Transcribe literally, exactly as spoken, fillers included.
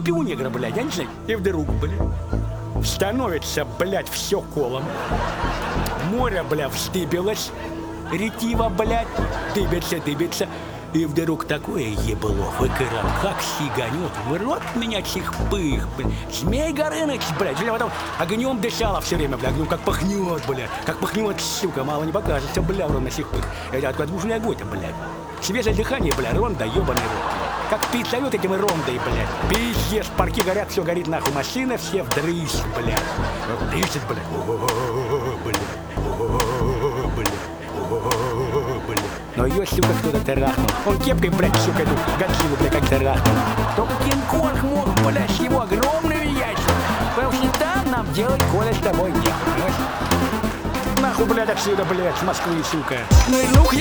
руки у негра, блядь, я не знаю. И вдруг, блядь, становится, блядь, все колом. Море, блядь, вздыбилось. Ретива, блядь, дыбится, дыбится. И вдруг такое ебло выкрал, как сиганет, в рот меня чихпых, блядь. Змей Горыныч, блядь, или потом огнем дышала все время, блядь, ну как пахнет, блядь, как пахнет, сука, мало не покажется, бля, ровно сих пых. Это откуда уж огонь-то, блядь. Свежее дыхание, блядь, ронда, ебаный рот. Как пить зовет этим и рондой, блядь. Пиздец, парки горят, все горит нахуй, машины все вдрысь, блядь. Дышит, блядь, о-о-о, блядь, о-о-о, блядь. Блядь. Но ее, сука, кто-то трахнул. Он кепкой, блядь, сука, эту Годзиллу, блядь, как трахнул. Только Кинг-Конг мог, блядь, с его огромными яйцами. Потому что там нам делать, Коля, с тобой нет. Нахуй, блядь, отсюда, блядь, с Москвы, сука. Ну и ну